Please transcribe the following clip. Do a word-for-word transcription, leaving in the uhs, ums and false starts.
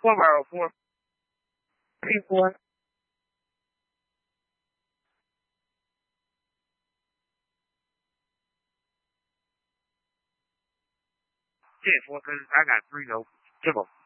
Four barrel four. P four. Ten four, cause I got three though. Come on.